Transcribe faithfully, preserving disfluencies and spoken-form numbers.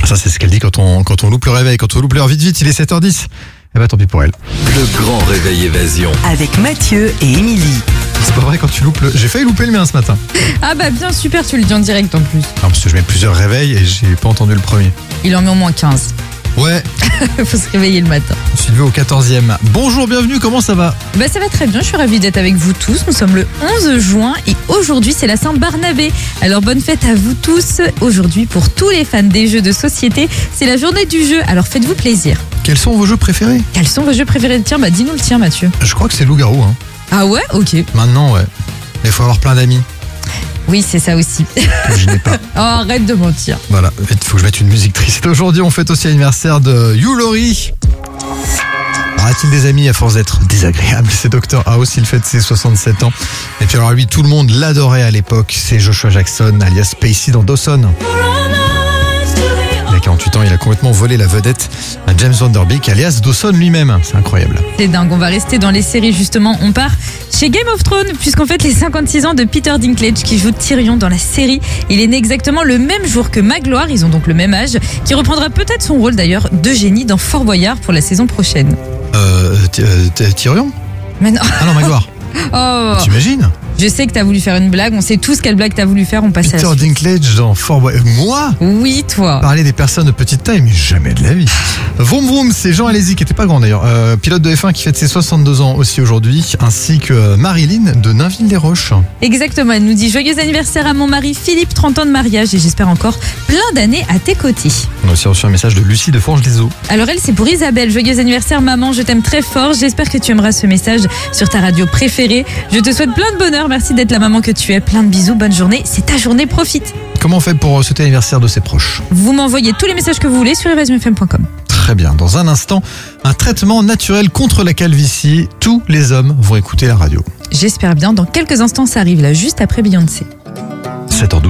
Ça, c'est ce qu'elle dit quand on, quand on loupe le réveil, quand on loupe l'heure vite vite, il est sept heures dix. Eh ben, tant pis pour elle. Le grand réveil évasion. Avec Mathieu et Émilie. C'est pas vrai quand tu loupes le... J'ai failli louper le mien ce matin. Ah bah bien super, tu le dis en direct en plus. Non, parce que je mets plusieurs réveils et j'ai pas entendu le premier. Il en met au moins quinze. Ouais, Faut se réveiller le matin. je suis levé au quatorzième. Bonjour, bienvenue, comment ça va? Bah ça va très bien, je suis ravie d'être avec vous tous. Nous sommes le onze juin et aujourd'hui c'est la Saint-Barnabé. Alors bonne fête à vous tous. Aujourd'hui pour tous les fans des jeux de société, c'est la journée du jeu. Alors faites-vous plaisir. Quels sont vos jeux préférés? Quels sont vos jeux préférés? Tiens, bah dis-nous le tien Mathieu. Je crois que c'est loup-garou. Hein. Ah ouais? Ok. Maintenant, ouais. Il faut avoir plein d'amis Oui, c'est ça aussi. que je n'ai pas. Oh, arrête de mentir. Voilà, il faut que je mette une musique triste. Aujourd'hui, on fête aussi l'anniversaire de Hugh Laurie. Alors, a-t-il des amis à force d'être désagréable? C'est docteur House, il fête ses soixante-sept ans. Et puis alors lui, tout le monde l'adorait à l'époque. C'est Joshua Jackson, alias Spacey dans Dawson. Il a quarante-huit ans, il a complètement volé la vedette à James Van Der Beek, alias Dawson lui-même. C'est incroyable. C'est dingue, on va rester dans les séries justement. On part chez Game of Thrones puisqu'on fête les cinquante-six ans de Peter Dinklage qui joue Tyrion dans la série. Il est né exactement le même jour que Magloire, ils ont donc le même âge, qui reprendra peut-être son rôle d'ailleurs d'Eugénie dans Fort Boyard pour la saison prochaine. Euh, t- euh, t- Tyrion? Mais non. Ah non, Magloire. Oh, T'imagines? je sais que t'as voulu faire une blague, on sait tous quelle blague t'as voulu faire, on passe à Peter la suite. Dinklage dans Fort Boyard. Moi? Oui, toi. Parler des personnes de petite taille, mais jamais de la vie. Vroom Vroom, c'est Jean Alési, qui était pas grand d'ailleurs, euh, pilote de F un qui fête ses soixante-deux ans aussi aujourd'hui, ainsi que Marilyn de Nainville-les-Roches. Exactement, elle nous dit joyeux anniversaire à mon mari Philippe, trente ans de mariage et j'espère encore plein d'années à tes côtés. On a aussi reçu un message de Lucie de Forges-les-Eaux. Alors elle, c'est pour Isabelle. Joyeux anniversaire maman, je t'aime très fort. J'espère que tu aimeras ce message sur ta radio préférée. Je te souhaite plein de bonheur. Merci d'être la maman que tu es. Plein de bisous, bonne journée. C'est ta journée, profite. Comment on fait pour souhaiter l'anniversaire de ses proches? Vous m'envoyez tous les messages que vous voulez sur evasion f m point com. Très bien. Dans un instant, un traitement naturel contre la calvitie. Tous les hommes vont écouter la radio. J'espère bien. Dans quelques instants, ça arrive là, juste après Beyoncé. sept heures douze.